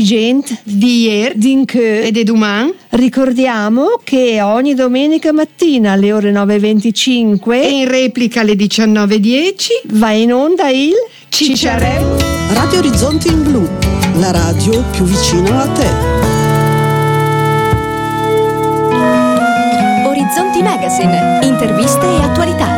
gente di ieri, d'inché e di domani. Ricordiamo che ogni domenica mattina alle ore 9:25 e in replica alle 19:10 va in onda il Cicciarello. Radio Orizzonti in Blu, la radio più vicina a te. Orizzonti Magazine, interviste e attualità.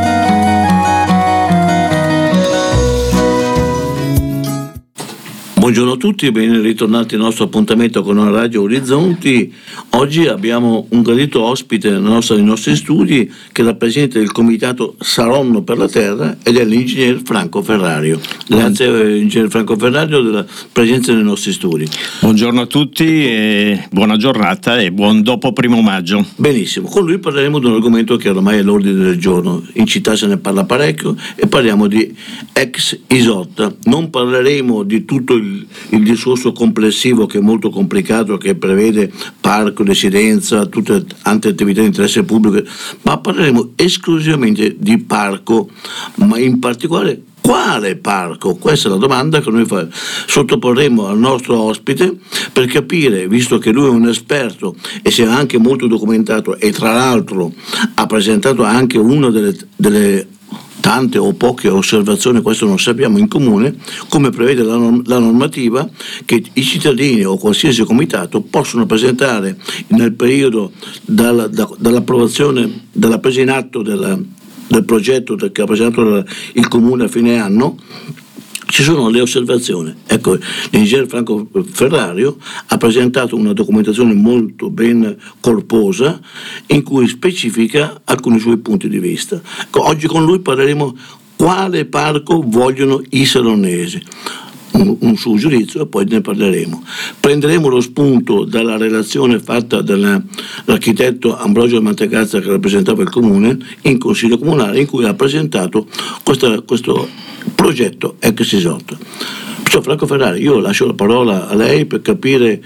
Buongiorno a tutti e ben ritornati al nostro appuntamento con la Radio Orizzonti. Oggi abbiamo un gradito ospite nei nostri studi, che è la presidente del comitato Saronno per la Terra ed è l'ingegner Franco Ferrario. Grazie ingegner Franco Ferrario della presenza nei nostri studi. Buongiorno a tutti e buona giornata e buon dopo 1° maggio. Benissimo, con lui parleremo di un argomento che ormai è all'ordine del giorno. In città se ne parla parecchio e parliamo di ex Isotta. Non parleremo di tutto il discorso complessivo, che è molto complicato, che prevede parco, residenza, tutte altre attività di interesse pubblico, ma parleremo esclusivamente di parco, ma in particolare quale parco? Questa è la domanda che noi sottoporremo al nostro ospite per capire, visto che lui è un esperto e si è anche molto documentato e tra l'altro ha presentato anche una delle tante o poche osservazioni, questo non sappiamo, in comune, come prevede la normativa, che i cittadini o qualsiasi comitato possono presentare nel periodo dall'approvazione, dalla presa in atto del progetto che ha presentato il comune a fine anno. Ci sono le osservazioni. Ecco, l'ingegner Franco Ferrario ha presentato una documentazione molto ben corposa in cui specifica alcuni suoi punti di vista. Oggi con lui parleremo quale parco vogliono i saronesi. Un suo giudizio e poi ne parleremo. Prenderemo lo spunto dalla relazione fatta dall'architetto Ambrogio Mantegazza, che rappresentava il comune in consiglio comunale, in cui ha presentato questo progetto ex Isotta. Perciò Franco Ferrari, io lascio la parola a lei per capire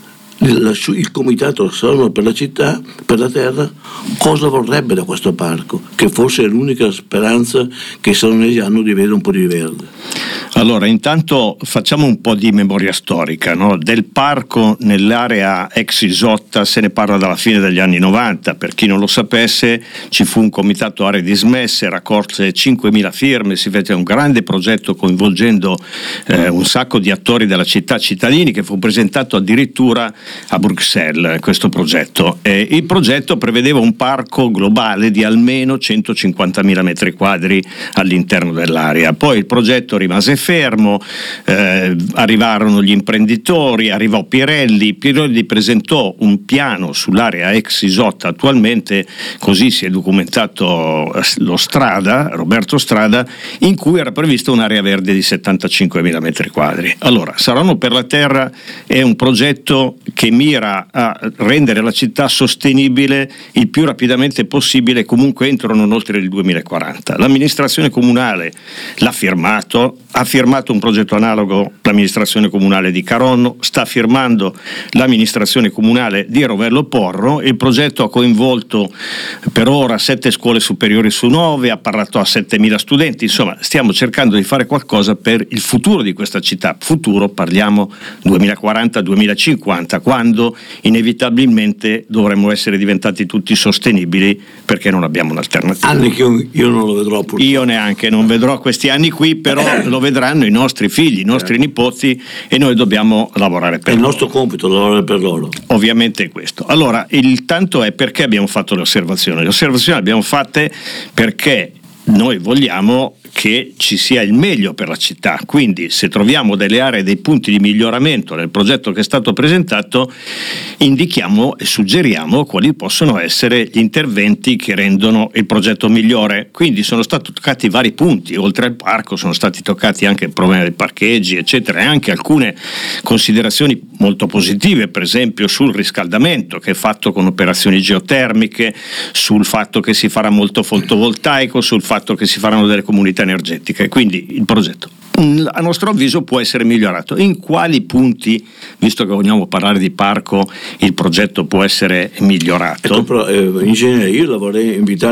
il comitato Saronno per la città, per la terra, cosa vorrebbe da questo parco, che forse è l'unica speranza che i saronesi hanno di vedere un po' di verde. Allora, intanto facciamo un po' di memoria storica, no? Del parco nell'area ex Isotta se ne parla dalla fine degli anni 90. Per chi non lo sapesse, ci fu un comitato aree dismesse, raccolse 5.000 firme, si fece un grande progetto coinvolgendo un sacco di attori della città, cittadini, che fu presentato addirittura a Bruxelles, questo progetto. Il progetto prevedeva un parco globale di almeno 150.000 metri quadri all'interno dell'area. Poi il progetto rimase fermo, arrivarono gli imprenditori, arrivò Pirelli presentò un piano sull'area ex Isotta attualmente, così si è documentato Roberto Strada, in cui era prevista un'area verde di 75.000 metri quadri. Allora, Saronno per la Terra è un progetto che mira a rendere la città sostenibile il più rapidamente possibile, comunque entro non oltre il 2040. L'amministrazione comunale ha firmato un progetto analogo l'amministrazione comunale di Caronno, sta firmando l'amministrazione comunale di Rovello Porro. Il progetto ha coinvolto per ora 7 scuole superiori su 9, ha parlato a 7.000 studenti, insomma stiamo cercando di fare qualcosa per il futuro di questa città. Futuro, parliamo 2040-2050, quando inevitabilmente dovremmo essere diventati tutti sostenibili, perché non abbiamo un'alternativa. Anni che io non lo vedrò purtroppo. Io neanche, non vedrò questi anni qui, però lo vedranno i nostri figli, i nostri nipoti, e noi dobbiamo lavorare per loro. È il nostro compito lavorare per loro. Ovviamente è questo. Allora, il tanto è perché abbiamo fatto le osservazioni. Le osservazioni le abbiamo fatte perché noi vogliamo che ci sia il meglio per la città, quindi se troviamo delle aree, dei punti di miglioramento nel progetto che è stato presentato, indichiamo e suggeriamo quali possono essere gli interventi che rendono il progetto migliore. Quindi sono stati toccati vari punti, oltre al parco sono stati toccati anche il problema dei parcheggi eccetera, e anche alcune considerazioni molto positive, per esempio sul riscaldamento che è fatto con operazioni geotermiche, sul fatto che si farà molto fotovoltaico, sul fatto che si faranno delle comunità energetiche. Quindi il progetto, a nostro avviso, può essere migliorato. In quali punti, visto che vogliamo parlare di parco, il progetto può essere migliorato? Ecco, però, ingegnere, io la vorrei invitare